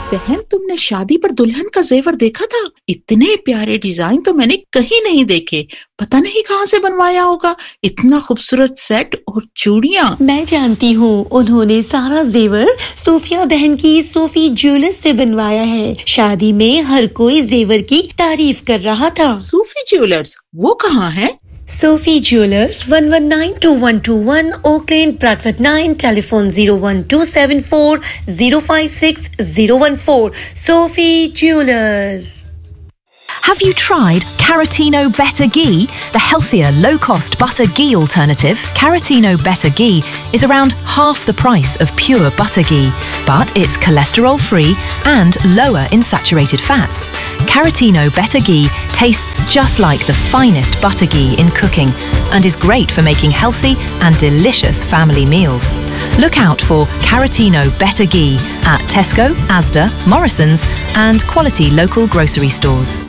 बहन, तुमने शादी पर दुल्हन का जेवर देखा था? इतने प्यारे डिजाइन तो मैंने कहीं नहीं देखे। पता नहीं कहाँ से बनवाया होगा। इतना खूबसूरत सेट और चूड़ियाँ। मैं जानती हूँ, उन्होंने सारा जेवर सोफिया बहन की सोफी ज्वेलर्स से बनवाया है। शादी में हर कोई जेवर की तारीफ कर रहा था। सोफी ज्वेलर्स, वो कहाँ है? Sophie Jewelers, 1192121 Oak Lane, Bradford 9, telephone 01274 056 014. Sophie Jewelers. Have you tried Caratino Better Ghee, the healthier, low-cost butter ghee alternative? Caratino Better Ghee is around half the price of pure butter ghee, but it's cholesterol-free and lower in saturated fats. Caratino Better Ghee tastes just like the finest butter ghee in cooking and is great for making healthy and delicious family meals. Look out for Caratino Better Ghee at Tesco, Asda, Morrisons and quality local grocery stores.